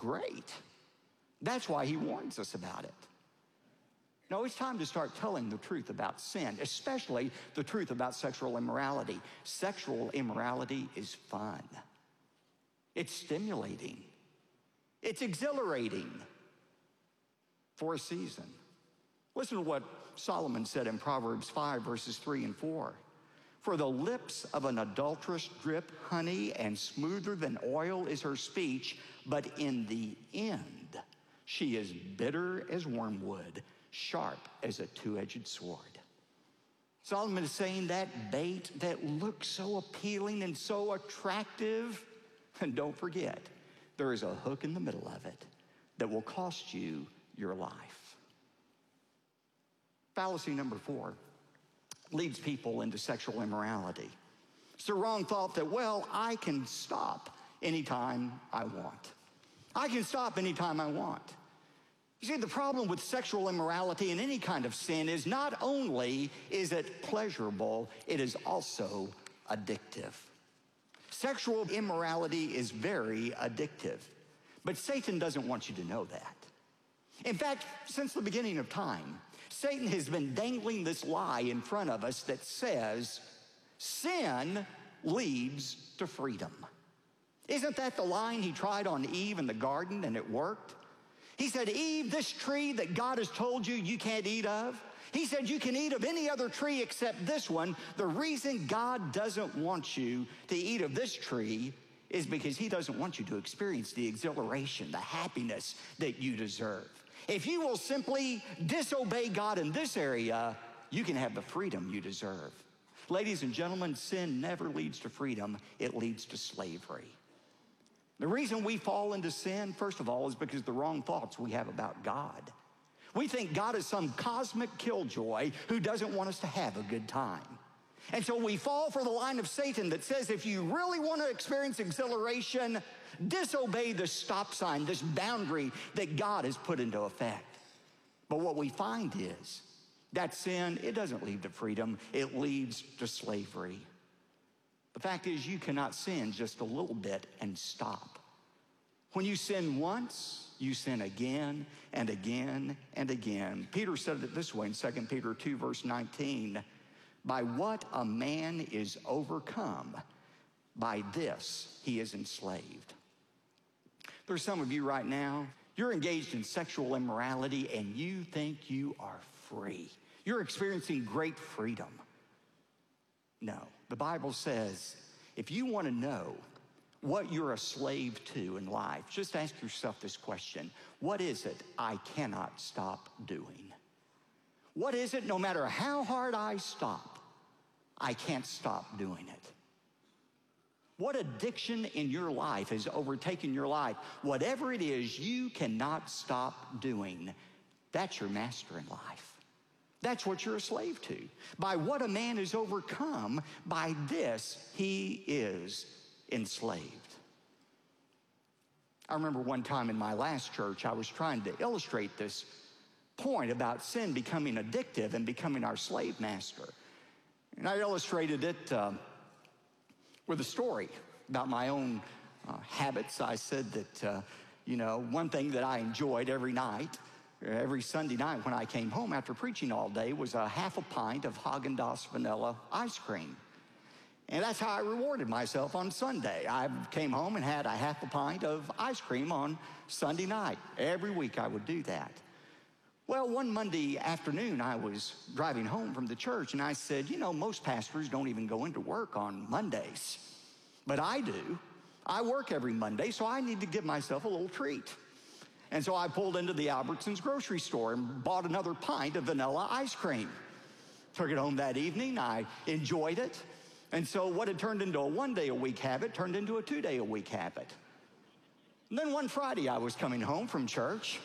great. That's why he warns us about it. No, it's time to start telling the truth about sin, especially the truth about sexual immorality. Sexual immorality is fun. It's stimulating. It's exhilarating for a season. Listen to what Solomon said in Proverbs 5, verses 3 and 4. For the lips of an adulteress drip honey, and smoother than oil is her speech, but in the end she is bitter as wormwood, sharp as a two-edged sword. Solomon is saying that bait that looks so appealing and so attractive, and don't forget, there is a hook in the middle of it that will cost you your life. Fallacy number 4 leads people into sexual immorality. It's the wrong thought that, well, I can stop anytime I want. I can stop anytime I want. You see, the problem with sexual immorality and any kind of sin is not only is it pleasurable, it is also addictive. Sexual immorality is very addictive, but Satan doesn't want you to know that. In fact, since the beginning of time, Satan has been dangling this lie in front of us that says sin leads to freedom. Isn't that the line he tried on Eve in the garden and it worked? He said, Eve, this tree that God has told you can't eat of, he said you can eat of any other tree except this one. The reason God doesn't want you to eat of this tree is because he doesn't want you to experience the exhilaration, the happiness that you deserve. If you will simply disobey God in this area, you can have the freedom you deserve. Ladies and gentlemen, sin never leads to freedom. It leads to slavery. The reason we fall into sin, first of all, is because of the wrong thoughts we have about God. We think God is some cosmic killjoy who doesn't want us to have a good time. And so we fall for the line of Satan that says if you really want to experience exhilaration, disobey the stop sign, this boundary that God has put into effect. But what we find is that sin, it doesn't lead to freedom, it leads to slavery. The fact is you cannot sin just a little bit and stop. When you sin once, you sin again and again and again. Peter said it this way in 2 Peter 2, verse 19. By what a man is overcome, by this he is enslaved. There's some of you right now, you're engaged in sexual immorality and you think you are free. You're experiencing great freedom. No, the Bible says if you want to know what you're a slave to in life, just ask yourself this question. What is it I cannot stop doing? What is it, no matter how hard I stop, I can't stop doing it? What addiction in your life has overtaken your life? Whatever it is you cannot stop doing, that's your master in life. That's what you're a slave to. By what a man is overcome, by this he is enslaved. I remember one time in my last church, I was trying to illustrate this point about sin becoming addictive and becoming our slave master. And I illustrated it with a story about my own habits. I said that, one thing that I enjoyed every night, every Sunday night when I came home after preaching all day was a half a pint of Haagen-Dazs vanilla ice cream. And that's how I rewarded myself on Sunday. I came home and had a half a pint of ice cream on Sunday night. Every week I would do that. Well, one Monday afternoon, I was driving home from the church, and I said, most pastors don't even go into work on Mondays. But I do. I work every Monday, so I need to give myself a little treat. And so I pulled into the Albertsons grocery store and bought another pint of vanilla ice cream. Took it home that evening. I enjoyed it. And so what had turned into a one-day-a-week habit turned into a two-day-a-week habit. And then one Friday, I was coming home from church.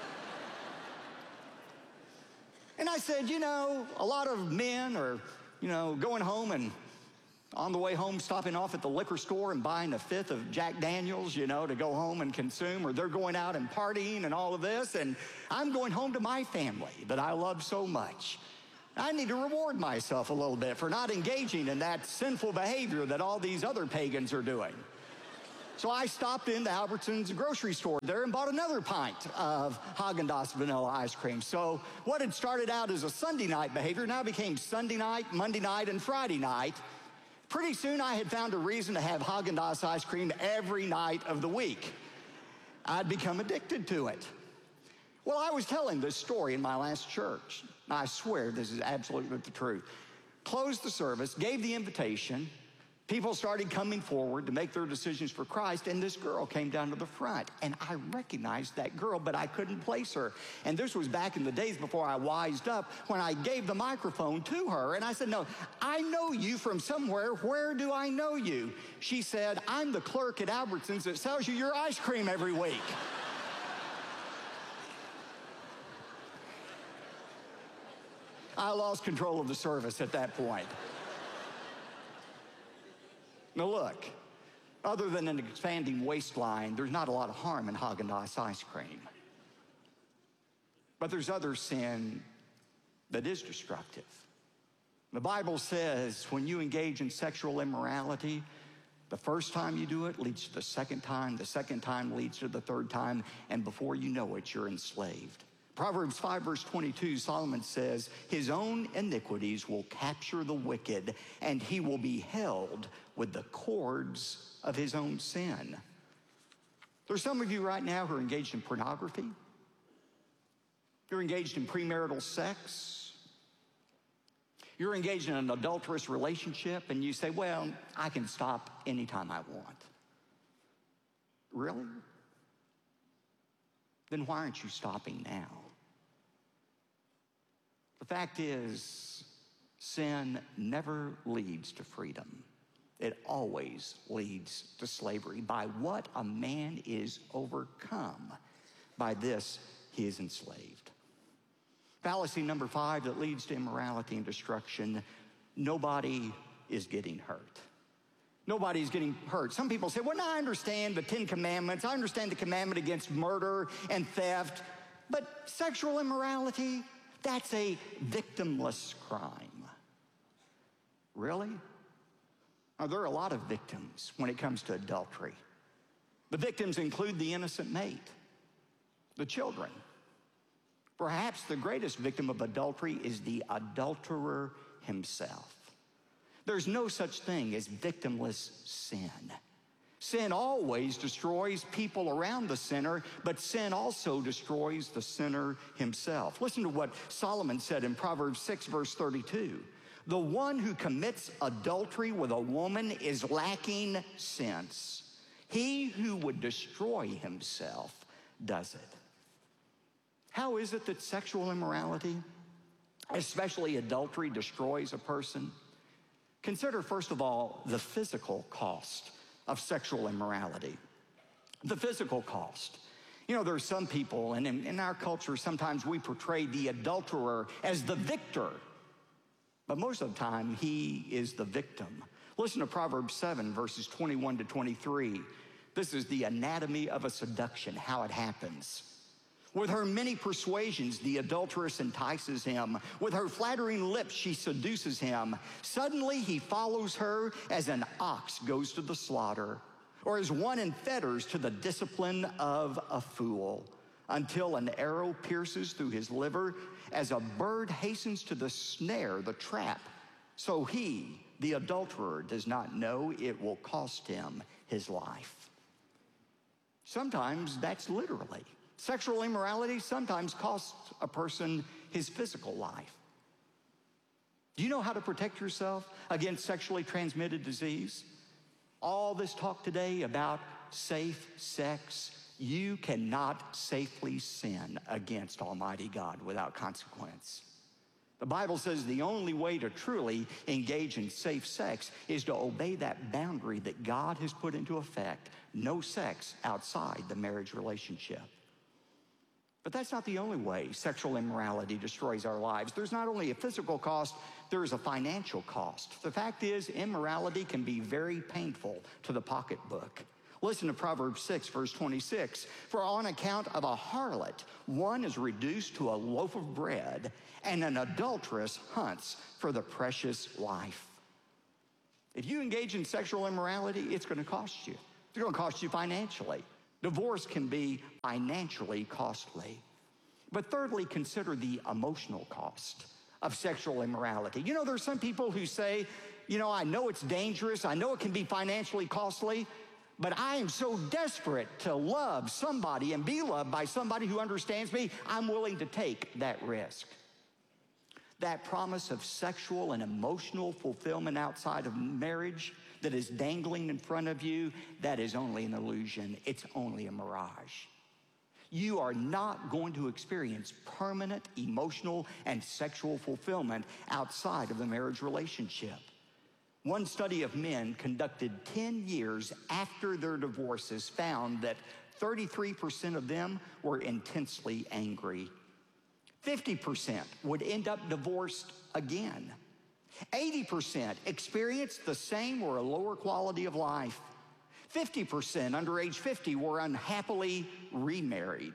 And I said, a lot of men are, going home and on the way home stopping off at the liquor store and buying a fifth of Jack Daniels, to go home and consume, or they're going out and partying and all of this. And I'm going home to my family that I love so much. I need to reward myself a little bit for not engaging in that sinful behavior that all these other pagans are doing. So I stopped in the Albertsons grocery store there and bought another pint of Haagen-Dazs vanilla ice cream. So what had started out as a Sunday night behavior now became Sunday night, Monday night, and Friday night. Pretty soon I had found a reason to have Haagen-Dazs ice cream every night of the week. I'd become addicted to it. Well, I was telling this story in my last church. I swear this is absolutely the truth. Closed the service, gave the invitation. People started coming forward to make their decisions for Christ, and this girl came down to the front. And I recognized that girl, but I couldn't place her. And this was back in the days before I wised up, when I gave the microphone to her. And I said, no, I know you from somewhere. Where do I know you? She said, I'm the clerk at Albertsons that sells you your ice cream every week. I lost control of the service at that point. Now look, other than an expanding waistline, there's not a lot of harm in Haagen-Dazs ice cream. But there's other sin that is destructive. The Bible says when you engage in sexual immorality, the first time you do it leads to the second time leads to the third time, and before you know it, you're enslaved. Proverbs 5 verse 22, Solomon says, his own iniquities will capture the wicked, and he will be held with the cords of his own sin. There's some of you right now who are engaged in pornography. You're engaged in premarital sex. You're engaged in an adulterous relationship, and you say, well, I can stop anytime I want. Really? Then why aren't you stopping now? The fact is, sin never leads to freedom. It always leads to slavery. By what a man is overcome, by this he is enslaved. Fallacy number 5 that leads to immorality and destruction: nobody is getting hurt. Nobody's getting hurt. Some people say, well, now I understand the 10 Commandments. I understand the commandment against murder and theft. But sexual immorality, that's a victimless crime. Really? Now, there are a lot of victims when it comes to adultery. The victims include the innocent mate, the children. Perhaps the greatest victim of adultery is the adulterer himself. There's no such thing as victimless sin. Sin always destroys people around the sinner, but sin also destroys the sinner himself. Listen to what Solomon said in Proverbs 6, verse 32. The one who commits adultery with a woman is lacking sense. He who would destroy himself does it. How is it that sexual immorality, especially adultery, destroys a person? Consider, first of all, the physical cost of sexual immorality. The physical cost. You know, there are some people, and in our culture, sometimes we portray the adulterer as the victor. But most of the time, he is the victim. Listen to Proverbs 7, verses 21 to 23. This is the anatomy of a seduction, how it happens. With her many persuasions, the adulteress entices him. With her flattering lips, she seduces him. Suddenly, he follows her as an ox goes to the slaughter, or as one in fetters to the discipline of a fool, until an arrow pierces through his liver, as a bird hastens to the snare, the trap. So he, the adulterer, does not know it will cost him his life. Sometimes that's literally. Sexual immorality sometimes costs a person his physical life. Do you know how to protect yourself against sexually transmitted disease? All this talk today about safe sex, you cannot safely sin against Almighty God without consequence. The Bible says the only way to truly engage in safe sex is to obey that boundary that God has put into effect. No sex outside the marriage relationship. But that's not the only way sexual immorality destroys our lives. There's not only a physical cost, there's a financial cost. The fact is, immorality can be very painful to the pocketbook. Listen to Proverbs 6, verse 26. For on account of a harlot, one is reduced to a loaf of bread, and an adulteress hunts for the precious life. If you engage in sexual immorality, it's going to cost you. It's going to cost you financially. Divorce can be financially costly. But thirdly, consider the emotional cost of sexual immorality. You know, there's some people who say, you know, I know it's dangerous, I know it can be financially costly, but I am so desperate to love somebody and be loved by somebody who understands me, I'm willing to take that risk. That promise of sexual and emotional fulfillment outside of marriage that is dangling in front of you, that is only an illusion. It's only a mirage. You are not going to experience permanent emotional and sexual fulfillment outside of the marriage relationship. One study of men conducted 10 years after their divorces found that 33% of them were intensely angry. 50% would end up divorced again. 80% experienced the same or a lower quality of life. 50% under age 50 were unhappily remarried.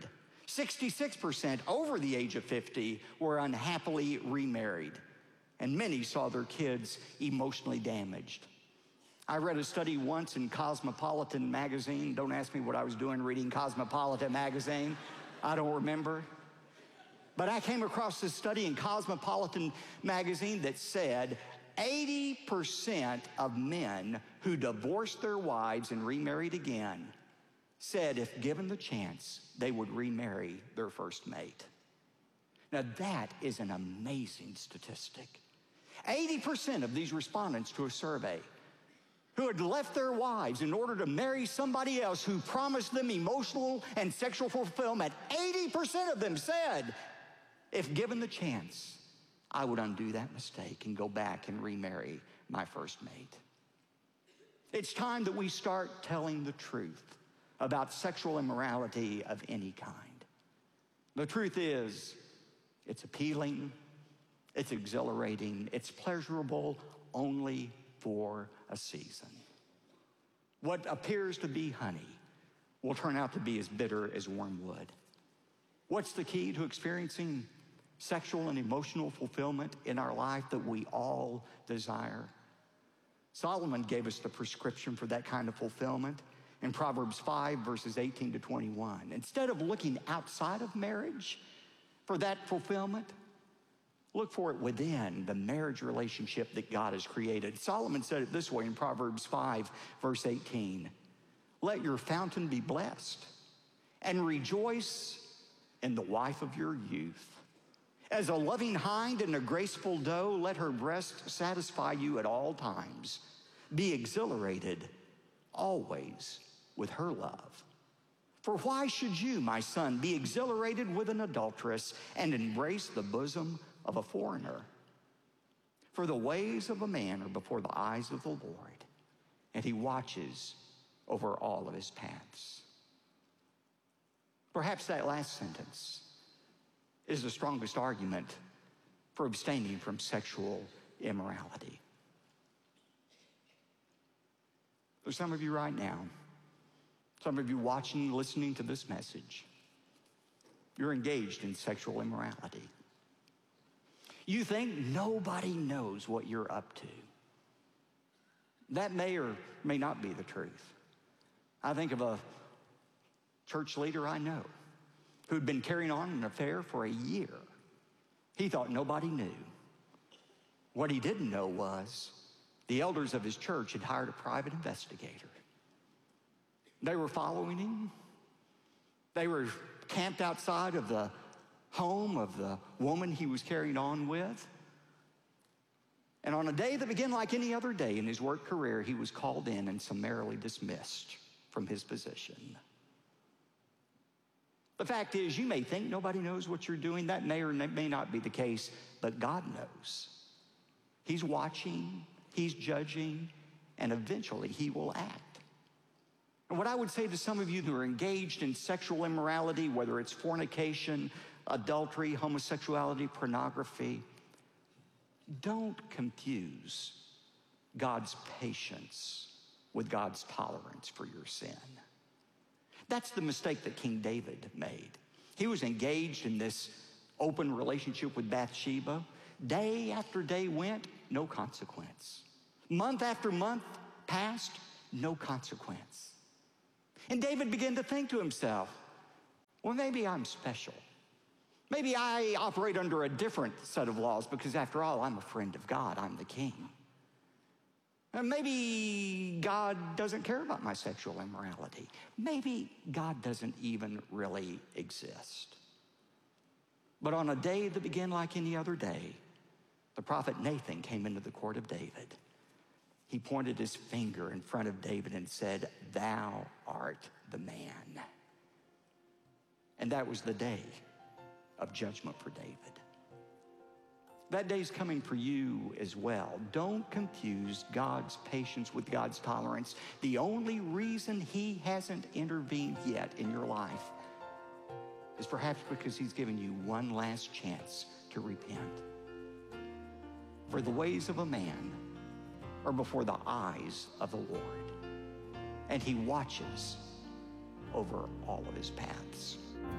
66% over the age of 50 were unhappily remarried. And many saw their kids emotionally damaged. I read a study once in Cosmopolitan magazine. Don't ask me what I was doing reading Cosmopolitan magazine. I don't remember. But I came across this study in Cosmopolitan magazine that said 80% of men who divorced their wives and remarried again said if given the chance, they would remarry their first mate. Now that is an amazing statistic. 80% of these respondents to a survey who had left their wives in order to marry somebody else who promised them emotional and sexual fulfillment, 80% of them said, if given the chance, I would undo that mistake and go back and remarry my first mate. It's time that we start telling the truth about sexual immorality of any kind. The truth is, it's appealing, it's exhilarating, it's pleasurable only for a season. What appears to be honey will turn out to be as bitter as wormwood. What's the key to experiencing sexual and emotional fulfillment in our life that we all desire? Solomon gave us the prescription for that kind of fulfillment in Proverbs 5, verses 18 to 21. Instead of looking outside of marriage for that fulfillment, look for it within the marriage relationship that God has created. Solomon said it this way in Proverbs 5, verse 18. Let your fountain be blessed, and rejoice in the wife of your youth. As a loving hind and a graceful doe, let her breast satisfy you at all times. Be exhilarated always with her love. For why should you, my son, be exhilarated with an adulteress and embrace the bosom of a foreigner? For the ways of a man are before the eyes of the Lord, and he watches over all of his paths. Perhaps that last sentence is the strongest argument for abstaining from sexual immorality. There's some of you right now, some of you watching, listening to this message, you're engaged in sexual immorality. You think nobody knows what you're up to. That may or may not be the truth. I think of a church leader I know who'd been carrying on an affair for a year. He thought nobody knew. What he didn't know was the elders of his church had hired a private investigator. They were following him. They were camped outside of the home of the woman he was carrying on with. And on a day that began like any other day in his work career, he was called in and summarily dismissed from his position. The fact is, you may think nobody knows what you're doing. That may or may not be the case, but God knows. He's watching, he's judging, and eventually he will act. And what I would say to some of you who are engaged in sexual immorality, whether it's fornication, adultery, homosexuality, pornography, don't confuse God's patience with God's tolerance for your sin. That's the mistake that King David made. He was engaged in this open relationship with Bathsheba. Day after day went, no consequence. Month after month passed, no consequence. And David began to think to himself, well, maybe I'm special. Maybe I operate under a different set of laws because, after all, I'm a friend of God. I'm the king. And maybe God doesn't care about my sexual immorality. Maybe God doesn't even really exist. But on a day that began like any other day, the prophet Nathan came into the court of David. He pointed his finger in front of David and said, "Thou art the man." And that was the day of judgment for David. That day's coming for you as well. Don't confuse God's patience with God's tolerance. The only reason he hasn't intervened yet in your life is perhaps because he's given you one last chance to repent. For the ways of a man are before the eyes of the Lord, and he watches over all of his paths.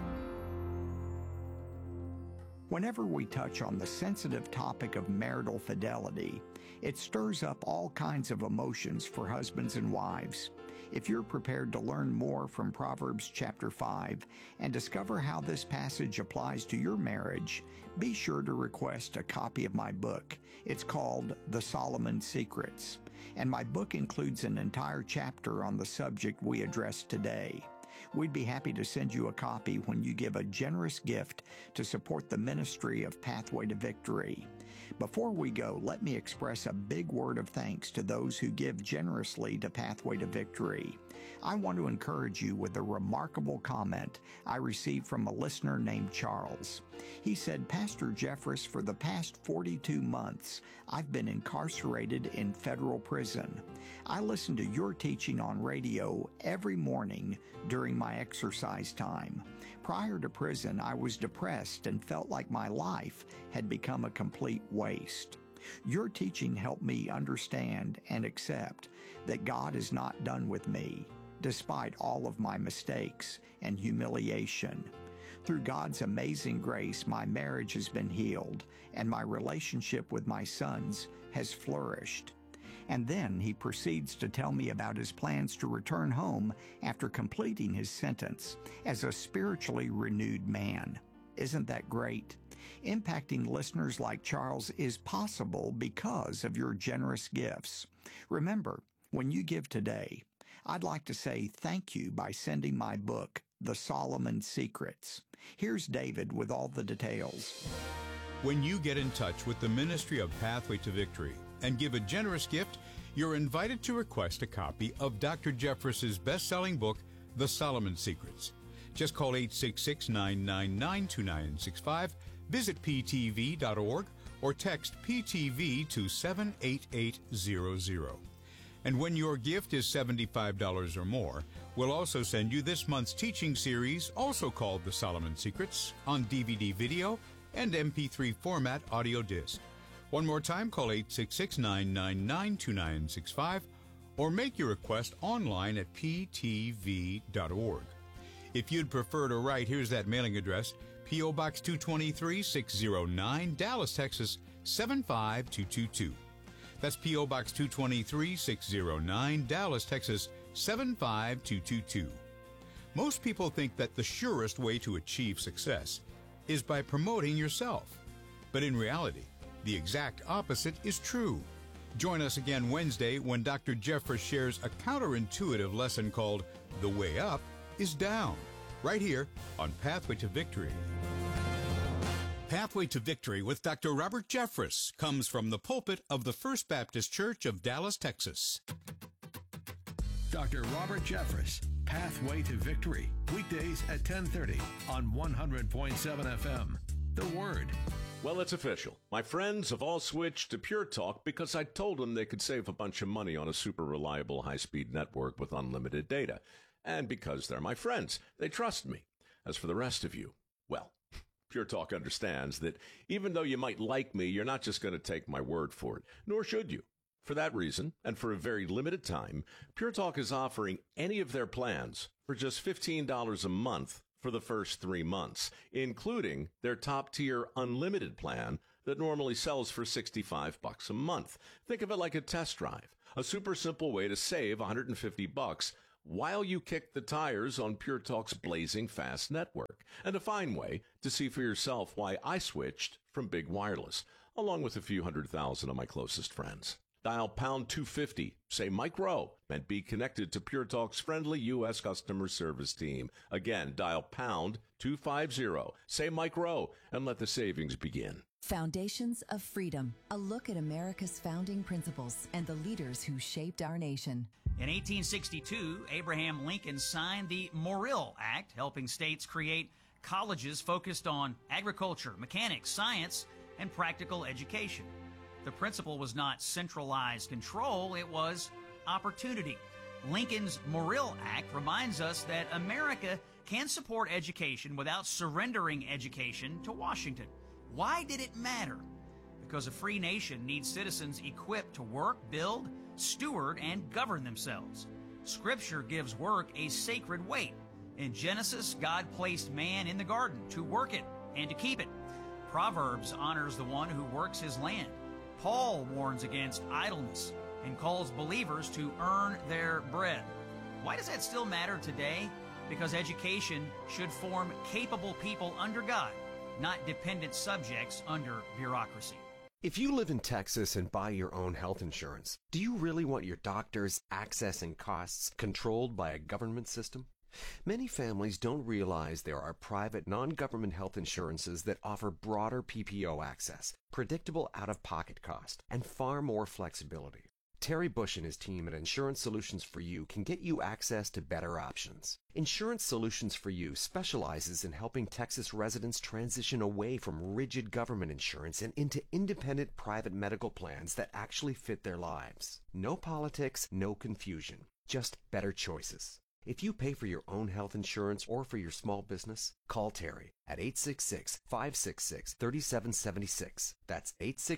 Whenever we touch on the sensitive topic of marital fidelity, it stirs up all kinds of emotions for husbands and wives. If you're prepared to learn more from Proverbs chapter 5 and discover how this passage applies to your marriage, be sure to request a copy of my book. It's called The Solomon Secrets, and my book includes an entire chapter on the subject we addressed today. We'd be happy to send you a copy when you give a generous gift to support the ministry of Pathway to Victory. Before we go, let me express a big word of thanks to those who give generously to Pathway to Victory. I want to encourage you with a remarkable comment I received from a listener named Charles. He said, "Pastor Jeffress, for the past 42 months, I've been incarcerated in federal prison. I listen to your teaching on radio every morning during my exercise time. Prior to prison, I was depressed and felt like my life had become a complete waste. Your teaching helped me understand and accept that God is not done with me, despite all of my mistakes and humiliation. Through God's amazing grace, my marriage has been healed, and my relationship with my sons has flourished." And then he proceeds to tell me about his plans to return home after completing his sentence as a spiritually renewed man. Isn't that great? Impacting listeners like Charles is possible because of your generous gifts. Remember, when you give today, I'd like to say thank you by sending my book, The Solomon Secrets. Here's David with all the details. When you get in touch with the ministry of Pathway to Victory and give a generous gift, you're invited to request a copy of Dr. Jeffress's best-selling book, The Solomon Secrets. Just call 866-999-2965, visit ptv.org, or text PTV to 78800. And when your gift is $75 or more, we'll also send you this month's teaching series, also called The Solomon Secrets, on DVD video and MP3 format audio disc. One more time, call 866-999-2965 or make your request online at ptv.org. If you'd prefer to write, here's that mailing address: P.O. Box 223, 609, Dallas, Texas, 75222. That's P.O. Box 223, 609, Dallas, Texas, 75222. Most people think that the surest way to achieve success is by promoting yourself. But in reality, the exact opposite is true. Join us again Wednesday when Dr. Jeffress shares a counterintuitive lesson called The Way Up is Down, right here on Pathway to Victory. Pathway to Victory with Dr. Robert Jeffress comes from the pulpit of the First Baptist Church of Dallas, Texas. Dr. Robert Jeffress, Pathway to Victory, weekdays at 10:30 on 100.7 FM. The Word. Well, it's official. My friends have all switched to Pure Talk because I told them they could save a bunch of money on a super reliable high-speed network with unlimited data. And because they're my friends, they trust me. As for the rest of you, well, Pure Talk understands that even though you might like me, you're not just going to take my word for it, nor should you. For that reason, and for a very limited time, Pure Talk is offering any of their plans for just $15 a month for the first 3 months, including their top-tier unlimited plan that normally sells for $65 a month. Think of it like a test drive, a super simple way to save $150 while you kick the tires on Pure Talk's blazing fast network, and a fine way to see for yourself why I switched from big wireless, along with a few 100,000 of my closest friends. Dial pound 250, say Mike Rowe, and be connected to Pure Talk's friendly U.S. customer service team. Again, dial pound 250, say Mike Rowe, and let the savings begin. Foundations of Freedom, a look at America's founding principles and the leaders who shaped our nation. In 1862, Abraham Lincoln signed the Morrill Act, helping states create colleges focused on agriculture, mechanics, science, and practical education. The principle was not centralized control, it was opportunity. Lincoln's Morrill Act reminds us that America can support education without surrendering education to Washington. Why did it matter? Because a free nation needs citizens equipped to work, build, steward, and govern themselves. Scripture gives work a sacred weight. In Genesis, God placed man in the garden to work it and to keep it. Proverbs honors the one who works his land. Paul warns against idleness and calls believers to earn their bread. Why does that still matter today? Because education should form capable people under God, not dependent subjects under bureaucracy. If you live in Texas and buy your own health insurance, do you really want your doctor's access and costs controlled by a government system? Many families don't realize there are private, non-government health insurances that offer broader PPO access, predictable out-of-pocket cost, and far more flexibility. Terry Bush and his team at Insurance Solutions for You can get you access to better options. Insurance Solutions for You specializes in helping Texas residents transition away from rigid government insurance and into independent private medical plans that actually fit their lives. No politics, no confusion, just better choices. If you pay for your own health insurance or for your small business, call Terry at 866-566-3776. That's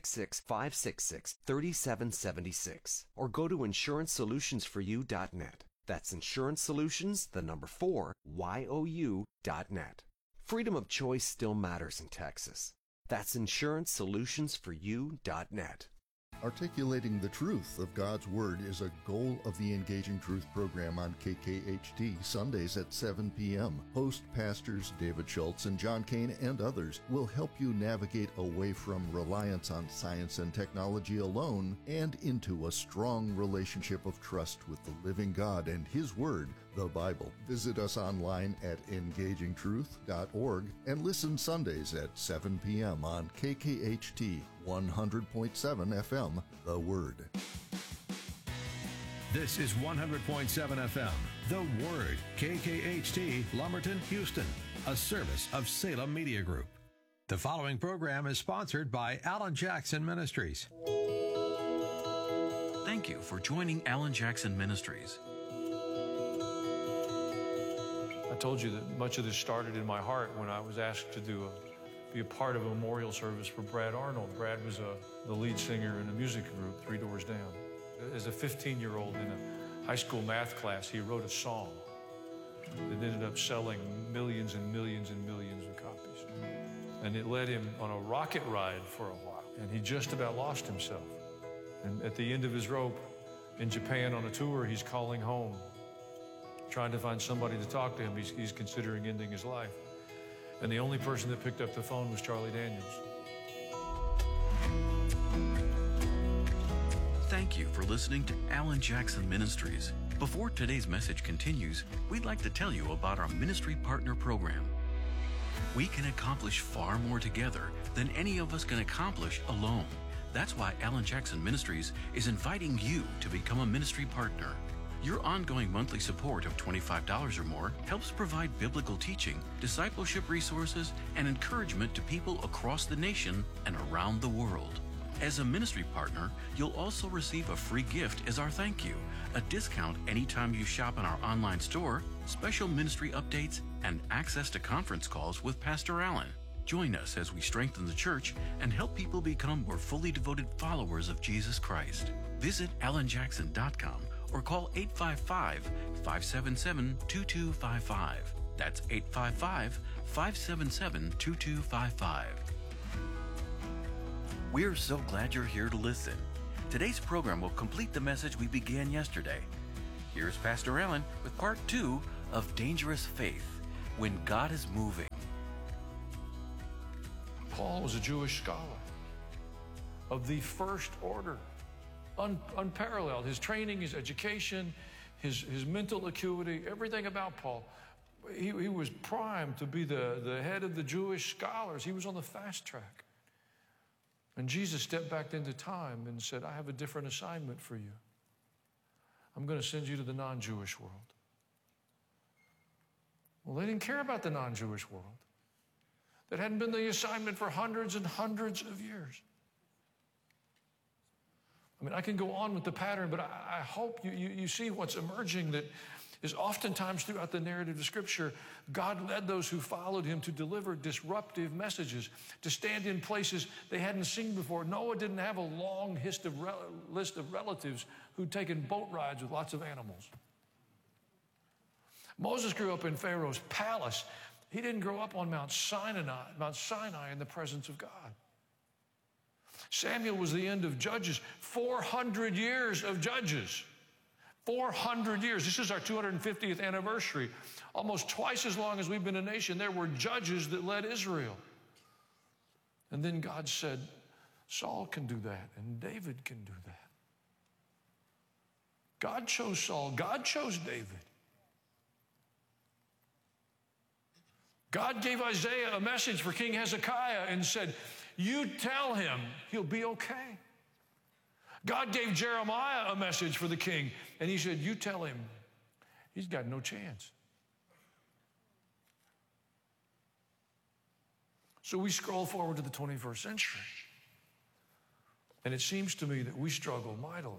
866-566-3776. Or go to InsuranceSolutionsForYou.net. That's Insurance Solutions, 4, YOU.net. Freedom of choice still matters in Texas. That's InsuranceSolutionsForYou.net. Articulating the truth of God's Word is a goal of the Engaging Truth program on KKHT, Sundays at 7 p.m. Host pastors David Schultz and John Kane and others will help you navigate away from reliance on science and technology alone and into a strong relationship of trust with the living God and His Word, the Bible. Visit us online at engagingtruth.org and listen Sundays at 7 p.m. on KKHT 100.7 FM, The Word. This is 100.7 FM, The Word, KKHT, Lumberton, Houston, a service of Salem Media Group. The following program is sponsored by Alan Jackson Ministries. Thank you for joining Alan Jackson Ministries. I told you that much of this started in my heart when I was asked to be a part of a memorial service for Brad Arnold. Brad was the lead singer in a music group, Three Doors Down. As a 15-year-old in a high school math class, he wrote a song that ended up selling millions and millions and millions of copies. And it led him on a rocket ride for a while, and he just about lost himself. And at the end of his rope, in Japan on a tour, he's calling home, trying to find somebody to talk to him. He's considering ending his life. And the only person that picked up the phone was Charlie Daniels. Thank you for listening to Alan Jackson Ministries. Before today's message continues, we'd like to tell you about our Ministry Partner Program. We can accomplish far more together than any of us can accomplish alone. That's why Alan Jackson Ministries is inviting you to become a ministry partner. Your ongoing monthly support of $25 or more helps provide biblical teaching, discipleship resources, and encouragement to people across the nation and around the world. As a ministry partner, you'll also receive a free gift as our thank you, a discount anytime you shop in our online store, special ministry updates, and access to conference calls with Pastor Allen. Join us as we strengthen the church and help people become more fully devoted followers of Jesus Christ. Visit alanjackson.com or call 855-577-2255. That's 855-577-2255. We're so glad you're here to listen. Today's program will complete the message we began yesterday. Here's Pastor Ellen with part 2 of Dangerous Faith, When God is Moving. Paul was a Jewish scholar of the first order, unparalleled. His training, his education, his mental acuity, everything about Paul. He was primed to be the head of the Jewish scholars. He was on the fast track. And Jesus stepped back into time and said, I have a different assignment for you. I'm going to send you to the non-Jewish world. Well, they didn't care about the non-Jewish world. That hadn't been the assignment for hundreds and hundreds of years. I mean, I can go on with the pattern, but I hope you see what's emerging, that is oftentimes throughout the narrative of Scripture, God led those who followed him to deliver disruptive messages, to stand in places they hadn't seen before. Noah didn't have a long list of relatives who'd taken boat rides with lots of animals. Moses grew up in Pharaoh's palace. He didn't grow up on Mount Sinai in the presence of God. Samuel was the end of Judges. 400 years of Judges. 400 years. This is our 250th anniversary. Almost twice as long as we've been a nation. There were judges that led Israel. And then God said, Saul can do that, and David can do that. God chose Saul. God chose David. God gave Isaiah a message for King Hezekiah and said, you tell him he'll be okay. God gave Jeremiah a message for the king, and he said, you tell him he's got no chance. So we scroll forward to the 21st century, and it seems to me that we struggle mightily.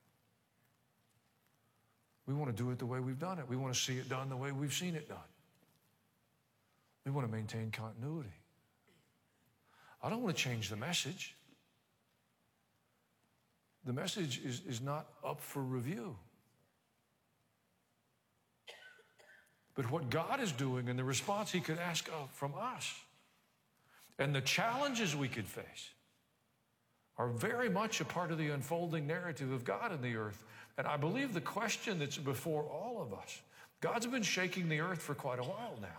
We want to do it the way we've done it. We want to see it done the way we've seen it done. We want to maintain continuity. I don't want to change the message. The message is not up for review. But what God is doing and the response he could ask from us and the challenges we could face are very much a part of the unfolding narrative of God in the earth. And I believe the question that's before all of us, God's been shaking the earth for quite a while now.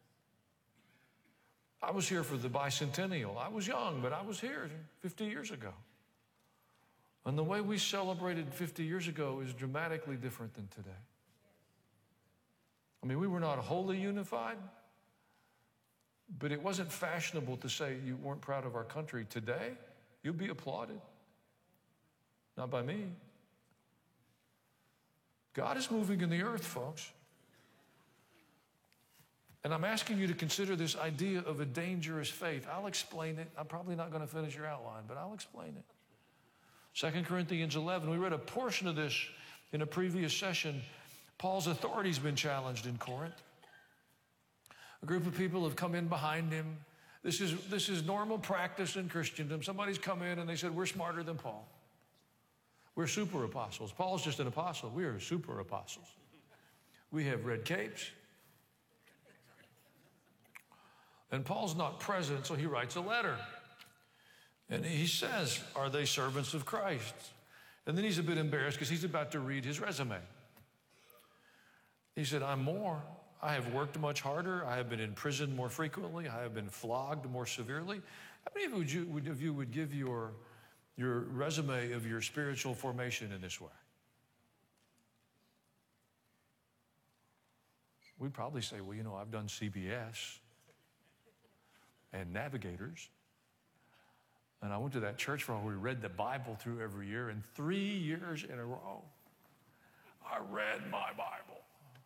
I was here for the bicentennial. I was young, but I was here 50 years ago. And the way we celebrated 50 years ago is dramatically different than today. I mean, we were not wholly unified, but it wasn't fashionable to say you weren't proud of our country. Today, you'll be applauded. Not by me. God is moving in the earth, folks. And I'm asking you to consider this idea of a dangerous faith. I'll explain it. I'm probably not going to finish your outline, but I'll explain it. 2 Corinthians 11, we read a portion of this in a previous session. Paul's authority's been challenged in Corinth. A group of people have come in behind him. This is normal practice in Christendom. Somebody's come in and they said, we're smarter than Paul. We're super apostles. Paul's just an apostle. We are super apostles. We have red capes. And Paul's not present, so he writes a letter. And he says, are they servants of Christ? And then he's a bit embarrassed because he's about to read his resume. He said, I'm more. I have worked much harder. I have been in prison more frequently. I have been flogged more severely. How many of you would give your resume of your spiritual formation in this way? We'd probably say, well, you know, I've done CBS and Navigators. And I went to that church where we read the Bible through every year, and 3 years in a row, I read my Bible.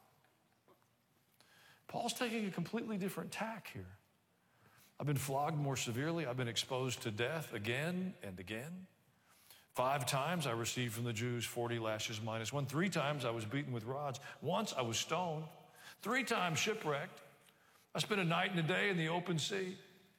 Paul's taking a completely different tack here. I've been flogged more severely. I've been exposed to death again and again. 5 times I received from the Jews 40 lashes minus 1. 3 times I was beaten with rods. Once I was stoned. 3 times shipwrecked. I spent a night and a day in the open sea.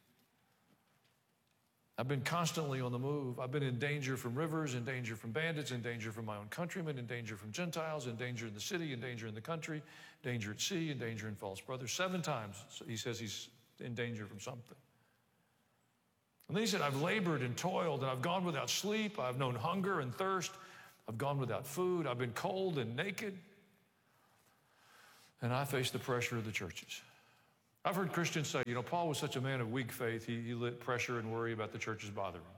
I've been constantly on the move. I've been in danger from rivers, in danger from bandits, in danger from my own countrymen, in danger from Gentiles, in danger in the city, in danger in the country, danger at sea, in danger in false brothers. 7 times he says he's in danger from something. And then he said, I've labored and toiled, and I've gone without sleep. I've known hunger and thirst. I've gone without food. I've been cold and naked. And I face the pressure of the churches. I've heard Christians say, Paul was such a man of weak faith, he let pressure and worry about the churches bother him.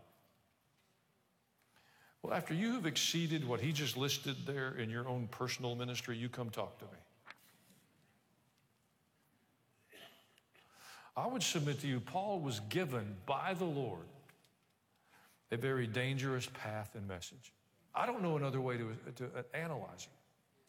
Well, after you have exceeded what he just listed there in your own personal ministry, you come talk to me. I would submit to you, Paul was given by the Lord a very dangerous path and message. I don't know another way to analyze it.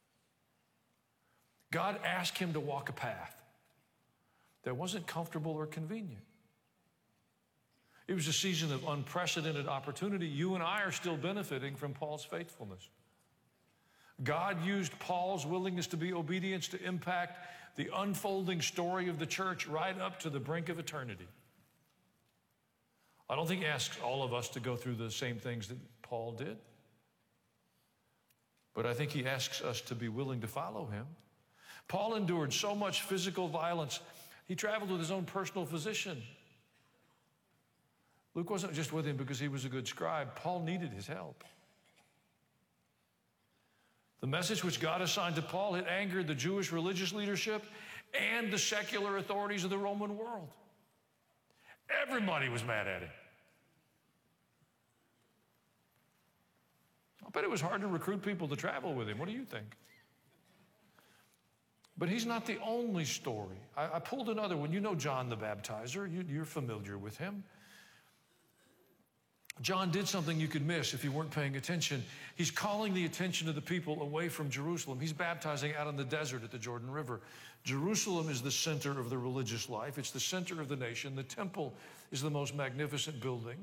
God asked him to walk a path that wasn't comfortable or convenient. It was a season of unprecedented opportunity. You and I are still benefiting from Paul's faithfulness. God used Paul's willingness to be obedient to impact the unfolding story of the church right up to the brink of eternity. I don't think he asks all of us to go through the same things that Paul did, but I think he asks us to be willing to follow him. Paul endured so much physical violence. He traveled with his own personal physician. Luke wasn't just with him because he was a good scribe. Paul needed his help. The message which God assigned to Paul had angered the Jewish religious leadership and the secular authorities of the Roman world. Everybody was mad at him. I bet it was hard to recruit people to travel with him. What do you think? But he's not the only story. I pulled another one. You know John the Baptizer. You're familiar with him. John did something you could miss if you weren't paying attention. He's calling the attention of the people away from Jerusalem. He's baptizing out in the desert at the Jordan River. Jerusalem is the center of the religious life. It's the center of the nation. The temple is the most magnificent building.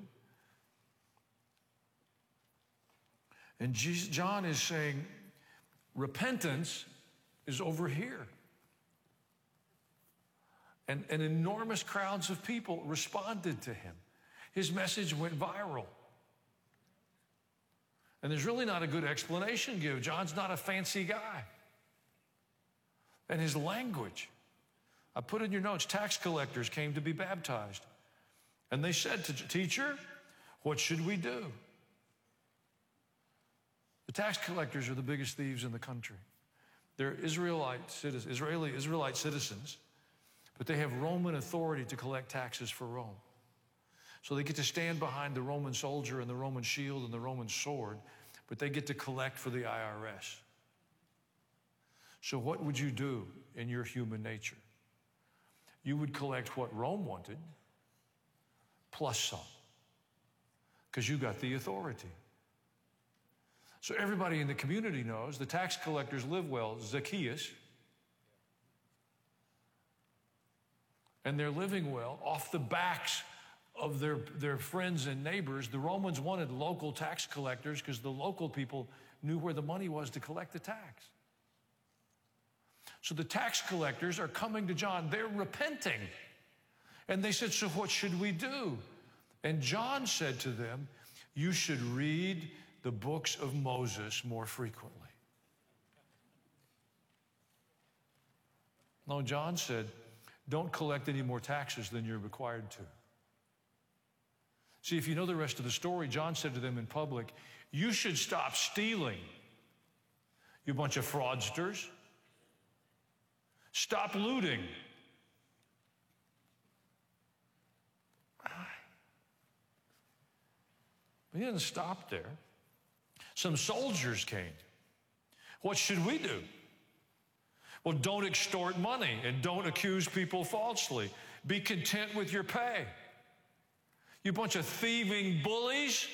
And John is saying, repentance is over here. And enormous crowds of people responded to him. His message went viral. And there's really not a good explanation given. John's not a fancy guy. And his language, I put in your notes, tax collectors came to be baptized. And they said to teacher, what should we do? The tax collectors are the biggest thieves in the country. They're Israeli citizens, but they have Roman authority to collect taxes for Rome. So they get to stand behind the Roman soldier and the Roman shield and the Roman sword, but they get to collect for the IRS. So what would you do in your human nature? You would collect what Rome wanted, plus some, because you got the authority. So everybody in the community knows the tax collectors live well. Zacchaeus, and they're living well off the backs of their friends and neighbors. The Romans wanted local tax collectors because the local people knew where the money was to collect the tax. So the tax collectors are coming to John. They're repenting. And they said, so what should we do? And John said to them, you should read the books of Moses more frequently. No, John said, don't collect any more taxes than you're required to. See, if you know the rest of the story, John said to them in public, you should stop stealing, you bunch of fraudsters. Stop looting. But he didn't stop there. Some soldiers came. What should we do? Well, don't extort money and don't accuse people falsely. Be content with your pay. You bunch of thieving bullies.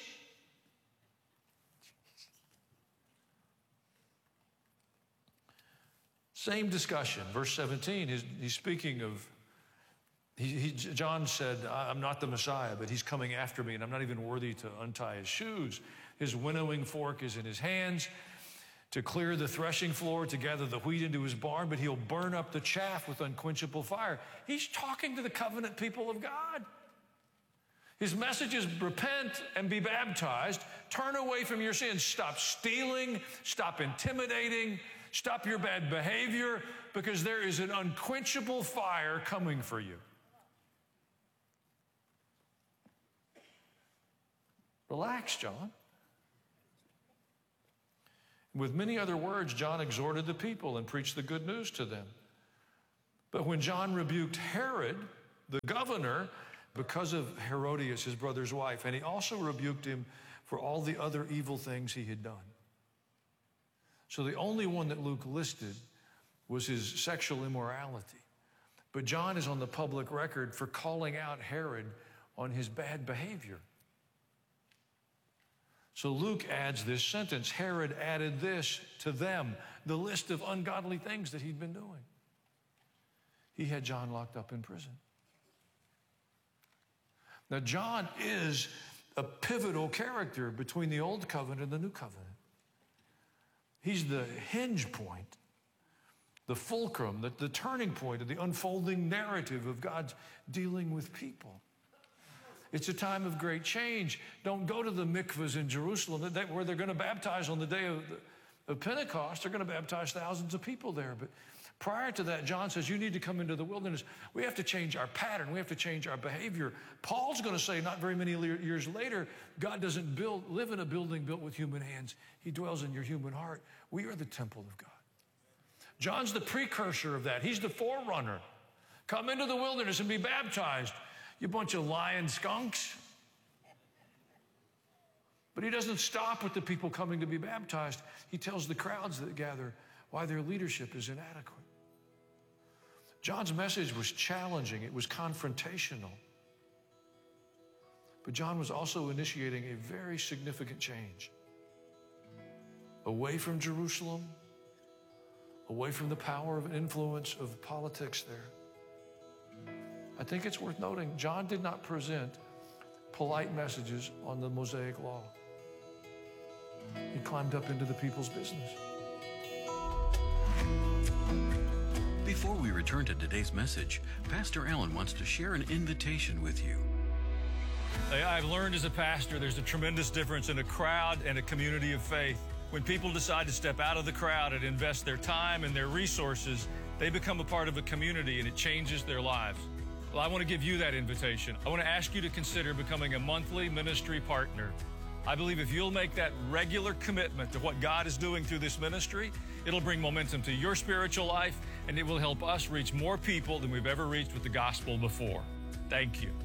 Same discussion, verse 17, he's speaking of, John said, I'm not the Messiah, but he's coming after me, and I'm not even worthy to untie his shoes. His winnowing fork is in his hands to clear the threshing floor, to gather the wheat into his barn, but he'll burn up the chaff with unquenchable fire. He's talking to the covenant people of God. His message is repent and be baptized. Turn away from your sins. Stop stealing. Stop intimidating. Stop your bad behavior, because there is an unquenchable fire coming for you. Relax, John. With many other words, John exhorted the people and preached the good news to them. But when John rebuked Herod, the governor, because of Herodias, his brother's wife, and he also rebuked him for all the other evil things he had done. So the only one that Luke listed was his sexual immorality. But John is on the public record for calling out Herod on his bad behavior. So Luke adds this sentence, Herod added this to them, the list of ungodly things that he'd been doing. He had John locked up in prison. Now, John is a pivotal character between the Old Covenant and the New Covenant. He's the hinge point, the fulcrum, the turning point of the unfolding narrative of God's dealing with people. It's a time of great change. Don't go to the mikvahs in Jerusalem where they're going to baptize on the day of Pentecost. They're going to baptize thousands of people there. But prior to that, John says, you need to come into the wilderness. We have to change our pattern. We have to change our behavior. Paul's going to say not very many years later, God doesn't live in a building built with human hands. He dwells in your human heart. We are the temple of God. John's the precursor of that. He's the forerunner. Come into the wilderness and be baptized, you bunch of lying skunks. But he doesn't stop with the people coming to be baptized. He tells the crowds that gather why their leadership is inadequate. John's message was challenging. It was confrontational. But John was also initiating a very significant change. Away from Jerusalem, away from the power of influence of politics there. I think it's worth noting, John did not present polite messages on the Mosaic Law. He climbed up into the people's business. Before we return to today's message, Pastor Allen wants to share an invitation with you. I've learned as a pastor there's a tremendous difference in a crowd and a community of faith. When people decide to step out of the crowd and invest their time and their resources, they become a part of a community and it changes their lives. Well, I want to give you that invitation. I want to ask you to consider becoming a monthly ministry partner. I believe if you'll make that regular commitment to what God is doing through this ministry, it'll bring momentum to your spiritual life and it will help us reach more people than we've ever reached with the gospel before. Thank you.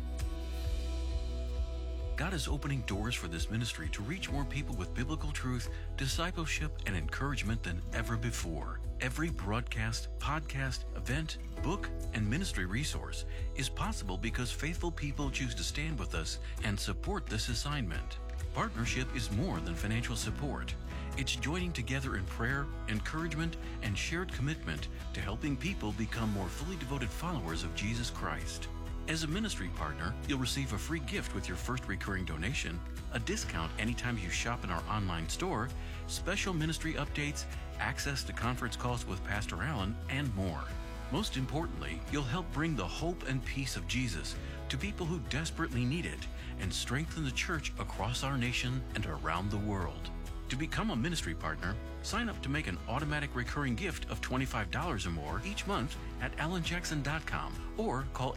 God is opening doors for this ministry to reach more people with biblical truth, discipleship, and encouragement than ever before. Every broadcast, podcast, event, book, and ministry resource is possible because faithful people choose to stand with us and support this assignment. Partnership is more than financial support. It's joining together in prayer, encouragement, and shared commitment to helping people become more fully devoted followers of Jesus Christ. As a ministry partner, you'll receive a free gift with your first recurring donation, a discount anytime you shop in our online store, special ministry updates, access to conference calls with Pastor Allen, and more. Most importantly, you'll help bring the hope and peace of Jesus to people who desperately need it and strengthen the church across our nation and around the world. To become a ministry partner, sign up to make an automatic recurring gift of $25 or more each month at alanjackson.com or call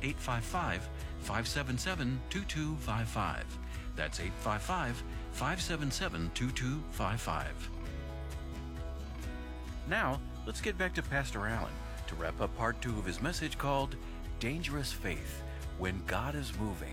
855-577-2255. That's 855-577-2255. Now, let's get back to Pastor Allen to wrap up part 2 of his message called Dangerous Faith, When God is Moving.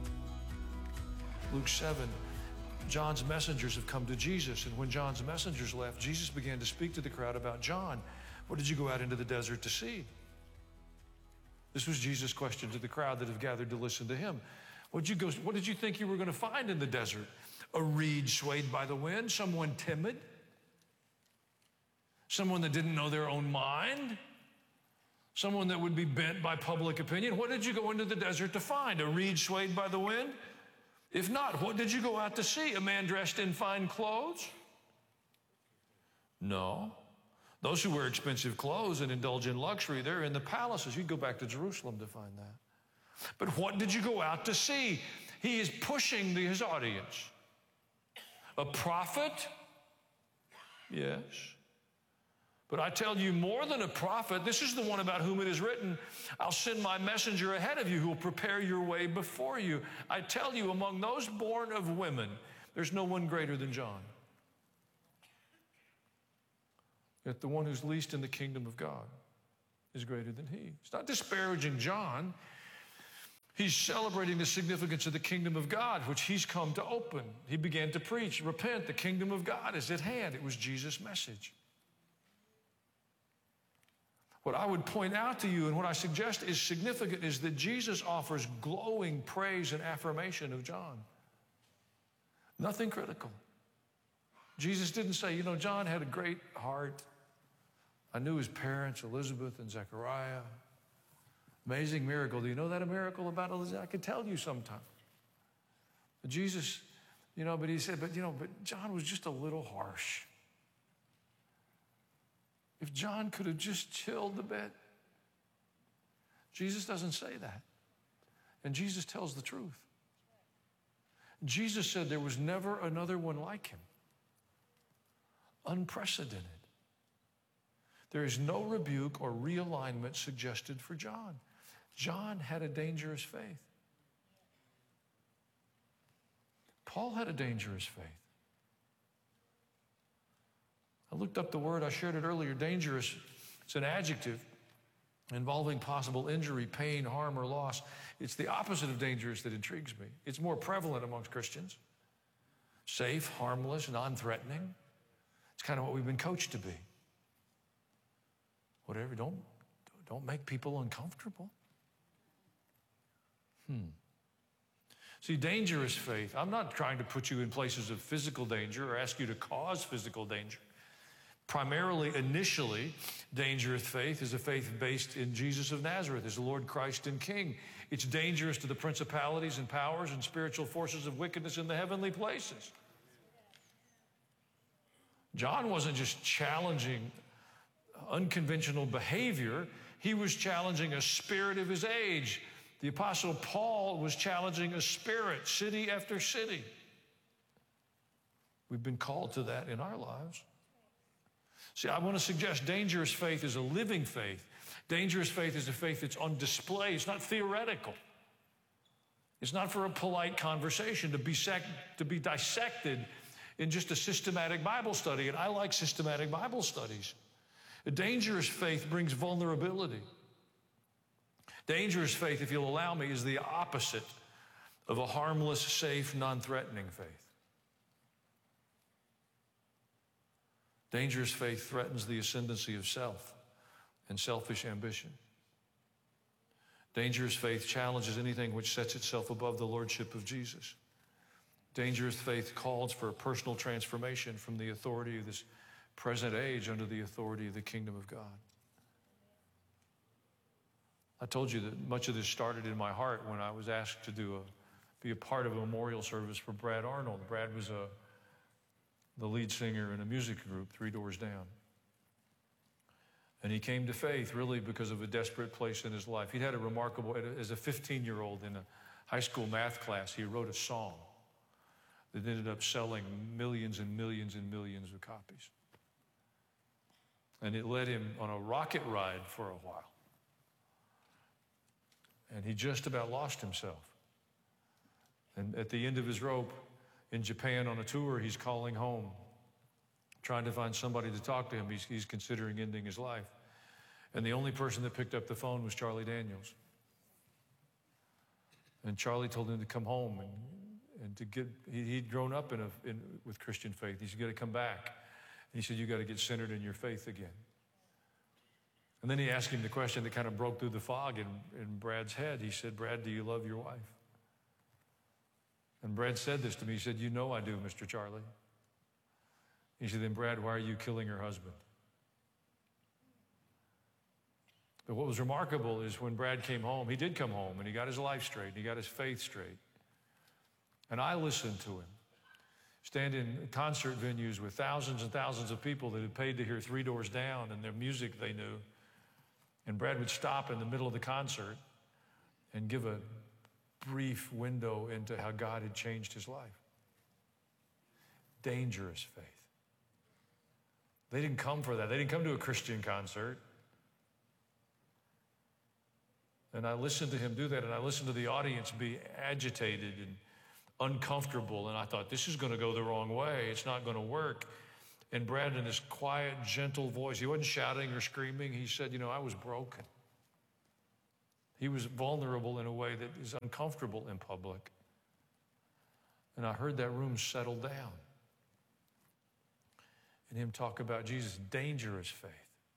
Luke 7, John's messengers have come to Jesus, and when John's messengers left, Jesus began to speak to the crowd about John. What did you go out into the desert to see? This was Jesus' question to the crowd that have gathered to listen to him. What did you think you were going to find in the desert? A reed swayed by the wind? Someone timid? Someone that didn't know their own mind? Someone that would be bent by public opinion? What did you go into the desert to find? A reed swayed by the wind? If not, what did you go out to see? A man dressed in fine clothes? No. Those who wear expensive clothes and indulge in luxury, they're in the palaces. You'd go back to Jerusalem to find that. But what did you go out to see? He is pushing his audience. A prophet? Yes. But I tell you, more than a prophet, this is the one about whom it is written, I'll send my messenger ahead of you who will prepare your way before you. I tell you, among those born of women, there's no one greater than John. Yet the one who's least in the kingdom of God is greater than he. It's not disparaging John. He's celebrating the significance of the kingdom of God, which he's come to open. He began to preach, repent, the kingdom of God is at hand. It was Jesus' message. What I would point out to you and what I suggest is significant is that Jesus offers glowing praise and affirmation of John. Nothing critical. Jesus didn't say, you know, John had a great heart. I knew his parents, Elizabeth and Zechariah. Amazing miracle. Do you know that a miracle about Elizabeth? I could tell you sometime. But Jesus, you know, but he said, but John was just a little harsh. If John could have just chilled a bit. Jesus doesn't say that. And Jesus tells the truth. Jesus said there was never another one like him. Unprecedented. There is no rebuke or realignment suggested for John. John had a dangerous faith. Paul had a dangerous faith. I looked up the word, I shared it earlier, dangerous. It's an adjective involving possible injury, pain, harm, or loss. It's the opposite of dangerous that intrigues me. It's more prevalent amongst Christians. Safe, harmless, non-threatening. It's kind of what we've been coached to be. Whatever, don't make people uncomfortable. See, dangerous faith, I'm not trying to put you in places of physical danger or ask you to cause physical danger. Primarily, initially, dangerous faith is a faith based in Jesus of Nazareth as the Lord Christ and King. It's dangerous to the principalities and powers and spiritual forces of wickedness in the heavenly places. John wasn't just challenging unconventional behavior, he was challenging a spirit of his age. The Apostle Paul was challenging a spirit, city after city. We've been called to that in our lives. See, I want to suggest dangerous faith is a living faith. Dangerous faith is a faith that's on display. It's not theoretical. It's not for a polite conversation to be dissected in just a systematic Bible study. And I like systematic Bible studies. A dangerous faith brings vulnerability. Dangerous faith, if you'll allow me, is the opposite of a harmless, safe, non-threatening faith. Dangerous faith threatens the ascendancy of self and selfish ambition. Dangerous faith challenges anything which sets itself above the lordship of Jesus. Dangerous faith calls for a personal transformation from the authority of this present age under the authority of the kingdom of God. I told you that much of this started in my heart when I was asked to be a part of a memorial service for Brad Arnold. Brad was the lead singer in a music group, Three Doors Down. And he came to faith really because of a desperate place in his life. He'd had a remarkable, as a 15-year-old in a high school math class, he wrote a song that ended up selling millions and millions and millions of copies. And it led him on a rocket ride for a while. And he just about lost himself. And at the end of his rope in Japan on a tour, he's calling home, trying to find somebody to talk to him. He's considering ending his life. And the only person that picked up the phone was Charlie Daniels. And Charlie told him to come home and to get, he'd grown up with Christian faith. He said, you got to come back. And he said, you got to get centered in your faith again. And then he asked him the question that kind of broke through the fog in Brad's head. He said, Brad, do you love your wife? And Brad said this to me. He said, you know I do, Mr. Charlie. He said, then Brad, why are you killing your husband? But what was remarkable is when Brad came home, he did come home, and he got his life straight, and he got his faith straight. And I listened to him. Stand in concert venues with thousands and thousands of people that had paid to hear Three Doors Down and their music they knew. And Brad would stop in the middle of the concert and give a brief window into how God had changed his life. Dangerous faith. They didn't come for that. They didn't come to a Christian concert. And I listened to him do that, and I listened to the audience be agitated and uncomfortable, and I thought, this is going to go the wrong way. It's not going to work. And Brad, in his quiet, gentle voice, he wasn't shouting or screaming. He said, you know, I was broken. He was vulnerable in a way that is uncomfortable in public. And I heard that room settle down. And him talk about Jesus' dangerous faith.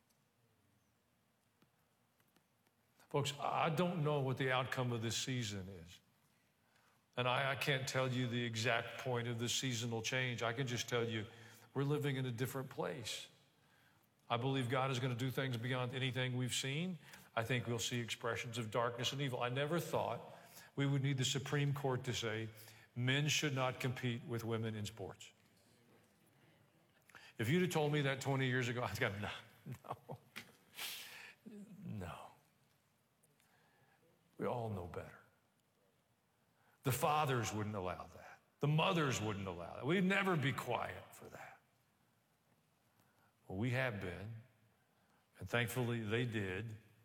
Folks, I don't know what the outcome of this season is. And I can't tell you the exact point of the seasonal change. I can just tell you we're living in a different place. I believe God is going to do things beyond anything we've seen. I think we'll see expressions of darkness and evil. I never thought we would need the Supreme Court to say men should not compete with women in sports. If you'd have told me that 20 years ago, I'd go, no. We all know better. The fathers wouldn't allow that. The mothers wouldn't allow that. We'd never be quiet for that. Well, we have been, and thankfully they did.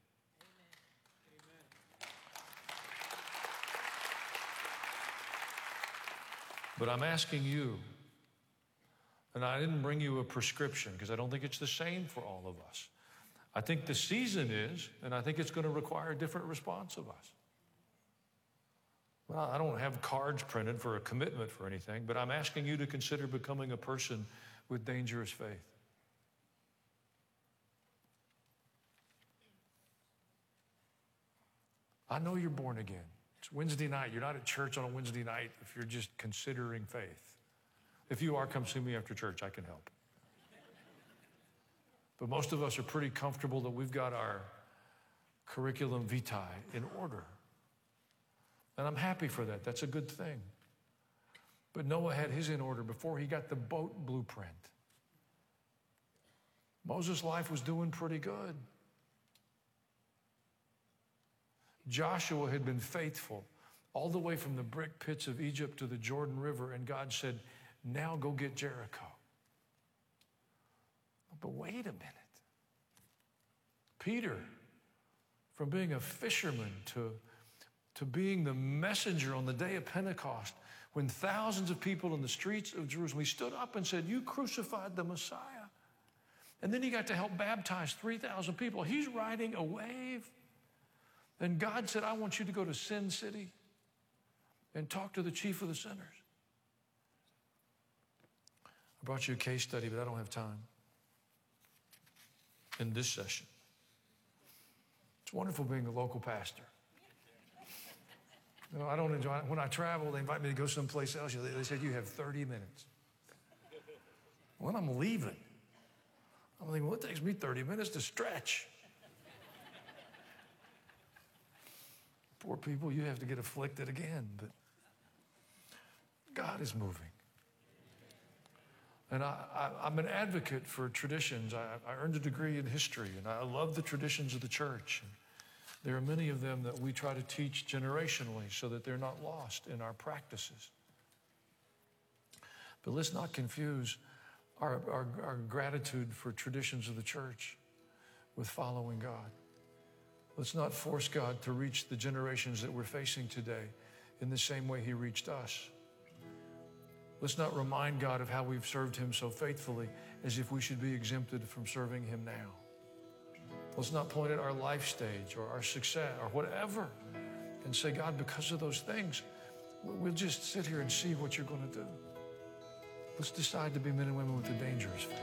But I'm asking you, and I didn't bring you a prescription because I don't think it's the same for all of us. I think the season is, and I think it's going to require a different response of us. Well, I don't have cards printed for a commitment for anything, but I'm asking you to consider becoming a person with dangerous faith. I know you're born again. It's Wednesday night. You're not at church on a Wednesday night if you're just considering faith. If you are, come see me after church. I can help. But most of us are pretty comfortable that we've got our curriculum vitae in order. And I'm happy for that. That's a good thing. But Noah had his in order before he got the boat blueprint. Moses' life was doing pretty good. Joshua had been faithful all the way from the brick pits of Egypt to the Jordan River, and God said, now go get Jericho. But wait a minute. Peter, from being a fisherman to being the messenger on the day of Pentecost, when thousands of people in the streets of Jerusalem, he stood up and said, you crucified the Messiah. And then he got to help baptize 3,000 people. He's riding a wave. And God said, I want you to go to Sin City and talk to the chief of the sinners. I brought you a case study, but I don't have time in this session. It's wonderful being a local pastor. You know, I don't enjoy it. When I travel, they invite me to go someplace else. They said, you have 30 minutes. When I'm leaving, I'm thinking, well, it takes me 30 minutes to stretch. Poor people, you have to get afflicted again. But God is moving. And I'm an advocate for traditions. I earned a degree in history, and I love the traditions of the church. And there are many of them that we try to teach generationally so that they're not lost in our practices. But let's not confuse our gratitude for traditions of the church with following God. Let's not force God to reach the generations that we're facing today in the same way he reached us. Let's not remind God of how we've served him so faithfully as if we should be exempted from serving him now. Let's not point at our life stage or our success or whatever and say, God, because of those things, we'll just sit here and see what you're going to do. Let's decide to be men and women with a dangerous faith.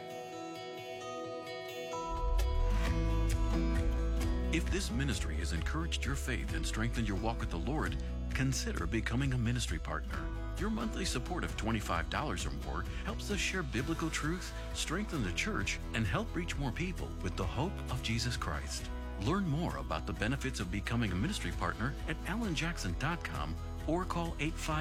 If this ministry has encouraged your faith and strengthened your walk with the Lord, consider becoming a ministry partner. Your monthly support of $25 or more helps us share biblical truth, strengthen the church, and help reach more people with the hope of Jesus Christ. Learn more about the benefits of becoming a ministry partner at alanjackson.com or call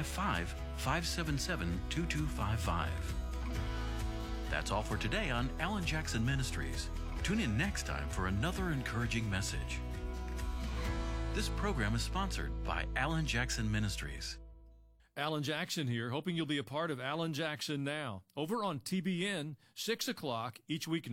855-577-2255. That's all for today on Alan Jackson Ministries. Tune in next time for another encouraging message. This program is sponsored by Alan Jackson Ministries. Alan Jackson here, hoping you'll be a part of Alan Jackson Now, over on TBN, 6 o'clock each weeknight.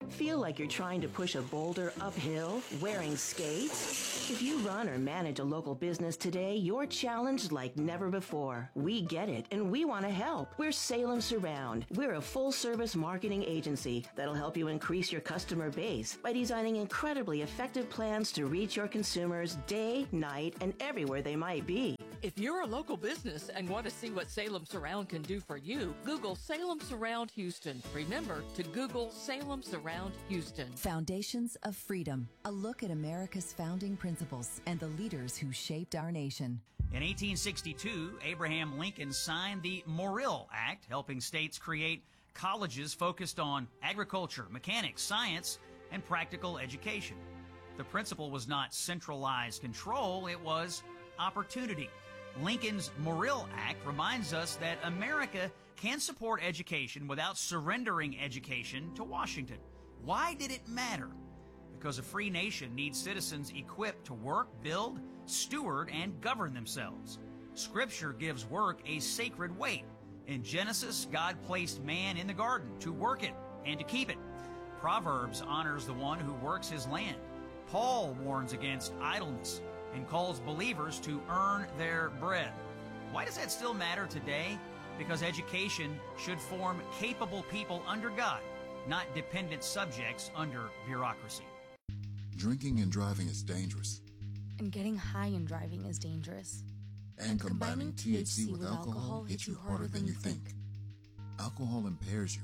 Feel like you're trying to push a boulder uphill wearing skates? If you run or manage a local business today, you're challenged like never before. We get it, and we want to help. We're Salem Surround. We're a full-service marketing agency that'll help you increase your customer base by designing incredibly effective plans to reach your consumers day, night, and everywhere they might be. If you're a local business and want to see what Salem Surround can do for you, Google Salem Surround Houston. Remember to Google Salem Surround Houston. Foundations of Freedom, a look at America's founding principles and the leaders who shaped our nation. In 1862, Abraham Lincoln signed the Morrill Act, helping states create colleges focused on agriculture, mechanics, science, and practical education. The principle was not centralized control, it was opportunity. Lincoln's Morrill Act reminds us that America can support education without surrendering education to Washington. Why did it matter? Because a free nation needs citizens equipped to work, build, steward, and govern themselves. Scripture gives work a sacred weight. In Genesis, God placed man in the garden to work it and to keep it. Proverbs honors the one who works his land. Paul warns against idleness and calls believers to earn their bread. Why does that still matter today? Because education should form capable people under God, not dependent subjects under bureaucracy. Drinking and driving is dangerous. And getting high and driving is dangerous. And combining THC with alcohol hits you harder than you think. Alcohol impairs you.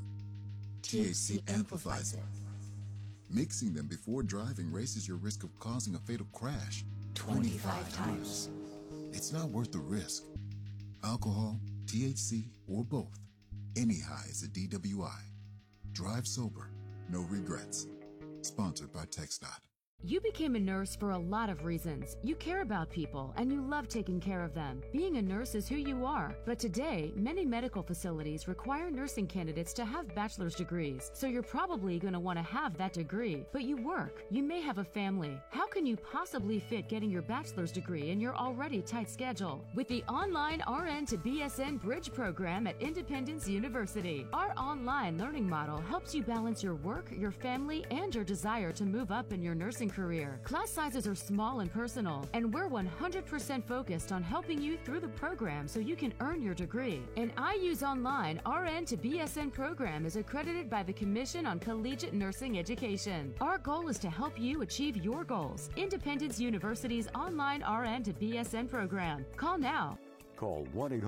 THC amplifies it. Mixing them before driving raises your risk of causing a fatal crash 25 times. It's not worth the risk. Alcohol, THC, or both. Any high is a DWI. Drive sober, no regrets. Sponsored by TxDOT. You became a nurse for a lot of reasons. You care about people and you love taking care of them. Being a nurse is who you are. But today, many medical facilities require nursing candidates to have bachelor's degrees. So you're probably going to want to have that degree. But you work. You may have a family. How can you possibly fit getting your bachelor's degree in your already tight schedule? With the online RN to BSN Bridge program at Independence University, our online learning model helps you balance your work, your family, and your desire to move up in your nursing career. Class sizes are small and personal, and we're 100% focused on helping you through the program so you can earn your degree. An IU's online RN to BSN program is accredited by the Commission on Collegiate Nursing Education. Our goal is to help you achieve your goals. Independence University's online RN to BSN program. Call now. Call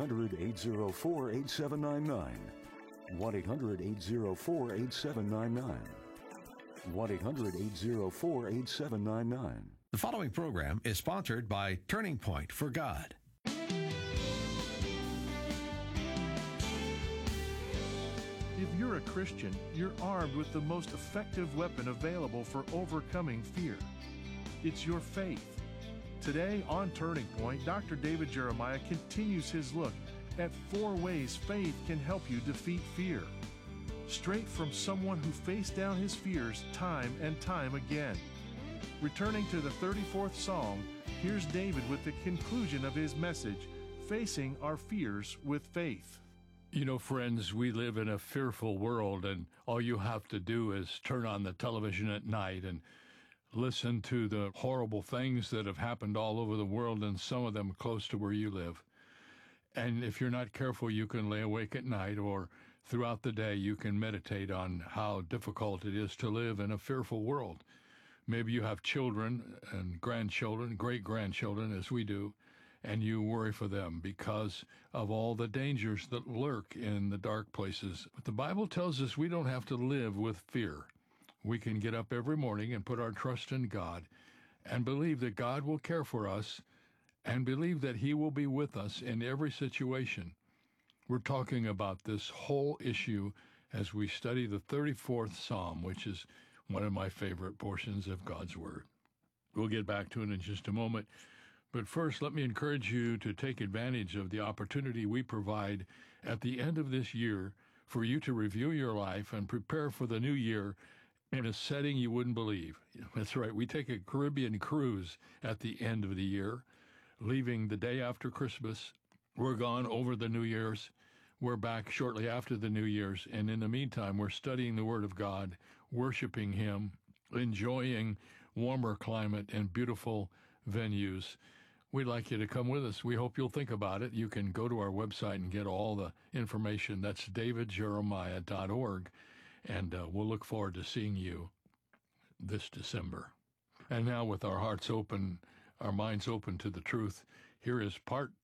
1-800-804-8799. 1-800-804-8799. 1-800-804-8799. The following program is sponsored by Turning Point for God. If you're a Christian, you're armed with the most effective weapon available for overcoming fear. It's your faith. Today on Turning Point, Dr. David Jeremiah continues his look at 4 ways faith can help you defeat fear. Straight from someone who faced down his fears time and time again. Returning to the 34th Psalm, here's David with the conclusion of his message, Facing Our Fears with Faith. You know, friends, we live in a fearful world, and all you have to do is turn on the television at night and listen to the horrible things that have happened all over the world, and some of them close to where you live. And if you're not careful, you can lay awake at night, or throughout the day, you can meditate on how difficult it is to live in a fearful world. Maybe you have children and grandchildren, great-grandchildren, as we do, and you worry for them because of all the dangers that lurk in the dark places. But the Bible tells us we don't have to live with fear. We can get up every morning and put our trust in God and believe that God will care for us and believe that He will be with us in every situation. We're talking about this whole issue as we study the 34th Psalm, which is one of my favorite portions of God's Word. We'll get back to it in just a moment. But first, let me encourage you to take advantage of the opportunity we provide at the end of this year for you to review your life and prepare for the new year in a setting you wouldn't believe. That's right. We take a Caribbean cruise at the end of the year, leaving the day after Christmas. We're gone over the New Year's. We're back shortly after the New Year's. And in the meantime, we're studying the Word of God. worshiping Him, enjoying warmer climate and beautiful venues. We'd like you to come with us. We hope you'll think about it. You can go to our website and get all the information. That's davidjeremiah.org, and we'll look forward to seeing you this December. And now, with our hearts open, our minds open to the truth, here is part